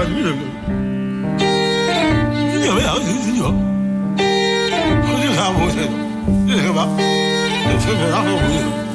有没有？好像啥不是？这个吧？这然后我。